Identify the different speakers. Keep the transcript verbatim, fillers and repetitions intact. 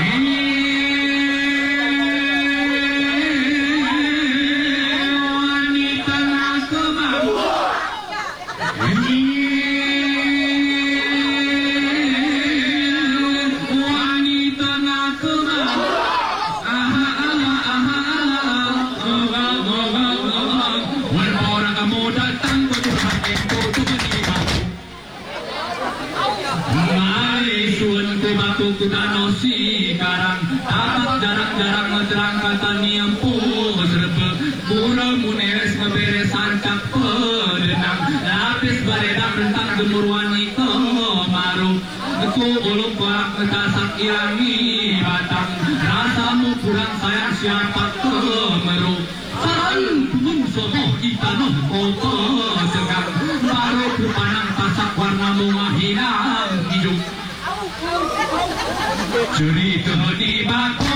Speaker 1: Kudanosi karang tamat jarak-jarak ngeterang kata niampu serba pura muneres ngeberesan cak pedenang lapis baredang rentang gemur wanita maru aku belum kuat ngetasak irangi batang rasamu kurang sayang siapa kemeru saran pun somo itanon kota segang baru kupanang tasak warna bunga hilang hidup cerita di bak